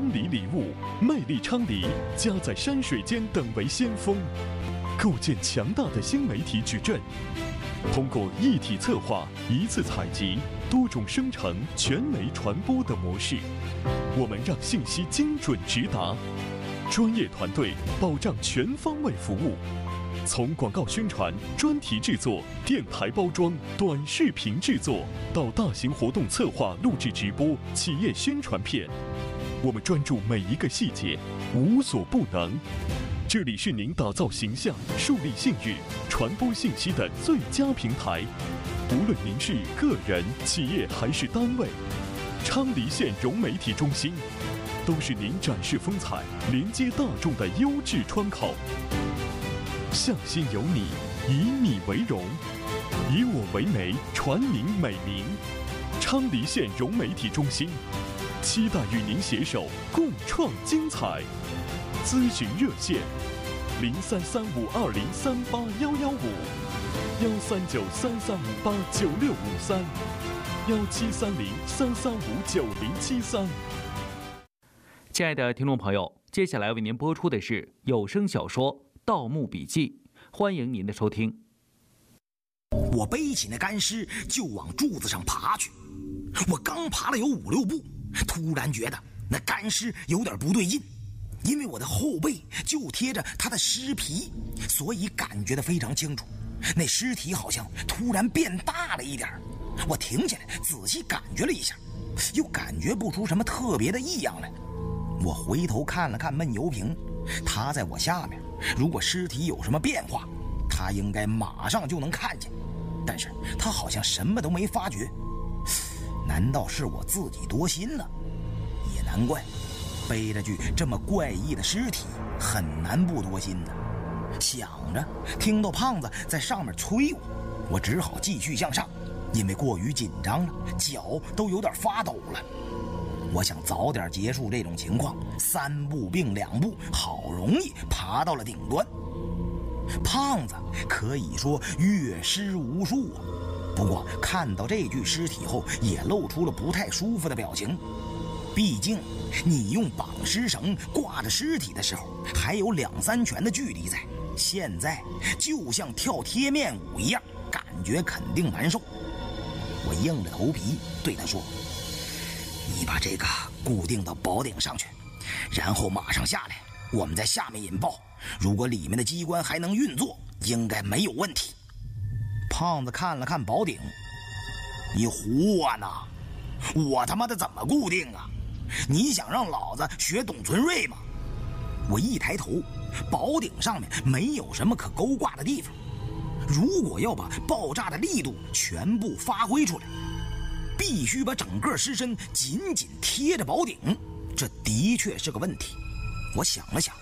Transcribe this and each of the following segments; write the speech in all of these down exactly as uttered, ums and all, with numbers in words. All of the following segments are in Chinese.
昌黎礼物，魅力昌黎，家在山水间等为先锋，构建强大的新媒体矩阵。通过一体策划、一次采集、多种生成、全媒传播的模式，我们让信息精准直达，专业团队保障全方位服务。从广告宣传、专题制作、电台包装、短视频制作，到大型活动策划、录制直播、企业宣传片，我们专注每一个细节，无所不能。这里是您打造形象、树立信誉、传播信息的最佳平台。无论您是个人、企业还是单位，昌黎县融媒体中心都是您展示风采、连接大众的优质窗口。向心有你，以你为荣，以我为媒，传您美名。昌黎县融媒体中心，期待与您携手共创精彩。咨询热线：零三三五二零三八幺幺五，幺三九三三五八九六五三，幺七三零三三五九零七三。 亲爱的听众朋友，接下来为您播出的是有声小说《盗墓笔记》，欢迎您的收听。 我背起那干尸就往柱子上爬去，我刚爬了有五六步，突然觉得那干尸有点不对劲，因为我的后背就贴着他的尸皮，所以感觉得非常清楚，那尸体好像突然变大了一点。我停下来仔细感觉了一下，又感觉不出什么特别的异样来。我回头看了看闷油瓶，他在我下面，如果尸体有什么变化，他应该马上就能看见，但是他好像什么都没发觉。难道是我自己多心了？也难怪，背着具这么怪异的尸体很难不多心的。想着，听到胖子在上面催我，我只好继续向上，因为过于紧张了，脚都有点发抖了。我想早点结束这种情况，三步并两步，好容易爬到了顶端。胖子可以说阅尸无数啊，不过看到这具尸体后，也露出了不太舒服的表情。毕竟你用绑尸绳挂着尸体的时候，还有两三拳的距离在，现在就像跳贴面舞一样，感觉肯定难受。我硬着头皮对他说：你把这个固定到宝顶上去，然后马上下来，我们在下面引爆，如果里面的机关还能运作，应该没有问题。胖子看了看宝顶，你唬我呢？我他妈的怎么固定啊？你想让老子学董存瑞吗？我一抬头，宝顶上面没有什么可勾挂的地方，如果要把爆炸的力度全部发挥出来，必须把整个尸身紧紧贴着宝顶，这的确是个问题。我想了想，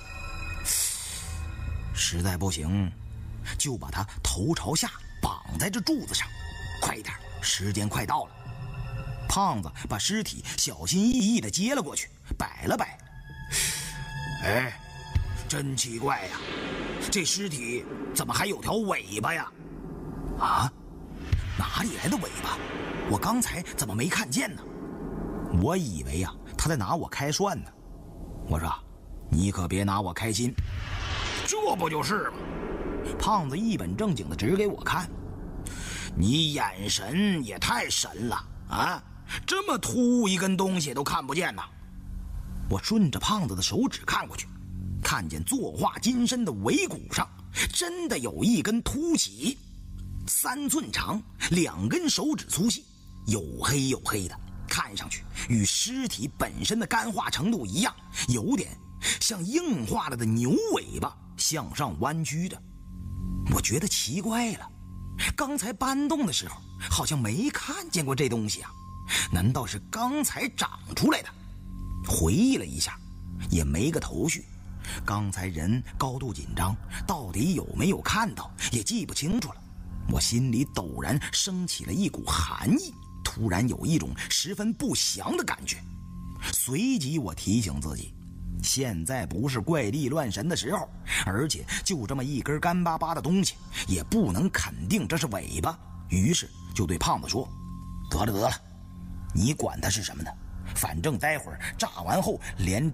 实在不行，就把它头朝下绑在这柱子上。快一点，时间快到了。胖子把尸体小心翼翼地接了过去，摆了摆。哎，真奇怪呀，这尸体怎么还有条尾巴呀？啊，哪里来的尾巴？我刚才怎么没看见呢？我以为呀、啊，他在拿我开涮呢。我说，你可别拿我开心。这不就是吗？胖子一本正经的指给我看。你眼神也太神了啊！这么突兀一根东西都看不见呐。我顺着胖子的手指看过去，看见作画金身的尾骨上真的有一根凸起，三寸长，两根手指粗细，黝黑黝黑的，看上去与尸体本身的干化程度一样，有点像硬化了的牛尾巴向上弯曲着。我觉得奇怪了，刚才搬动的时候好像没看见过这东西啊，难道是刚才长出来的？回忆了一下，也没个头绪。刚才人高度紧张，到底有没有看到也记不清楚了。我心里陡然升起了一股寒意，突然有一种十分不祥的感觉。随即我提醒自己，现在不是怪力乱神的时候，而且就这么一根干巴巴的东西，也不能肯定这是尾巴。于是就对胖子说：得了得了，你管它是什么呢？反正待会儿炸完后连